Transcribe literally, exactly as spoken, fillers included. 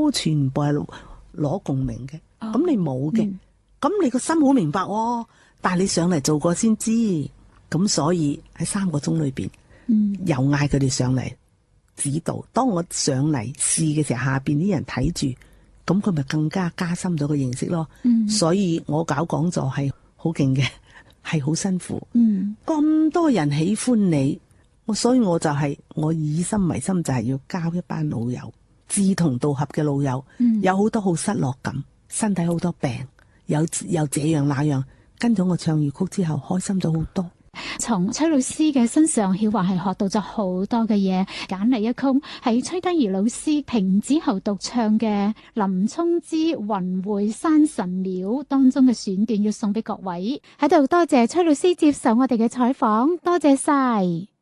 都全部係攞共鳴嘅。咁、哦、你冇嘅，咁、嗯、你個心好明白喎、哦，但係你上嚟做過先知，咁所以喺三個鐘裏邊，嗯、又嗌佢哋上嚟指導。當我上嚟試嘅時候，下邊啲人睇住，咁佢咪更加加深咗個認識咯。嗯、所以我搞講座係好勁嘅，係好辛苦。嗯，咁多人喜歡你，我所以我就係、是、我以心為心，就係要交一班老友，志同道合嘅老友。嗯、有好多好失落感，身體好多病，有有這樣那樣，跟咗我唱粵曲之後，開心咗好多。 從崔老師嘅身上，曉華係學到咗好多嘅嘢。揀嚟一曲係崔德兒老師平子後獨唱嘅《林沖之雲會山神廟》當中嘅選段，要送俾各位喺度。多謝崔老師接受我哋嘅採訪，多謝晒。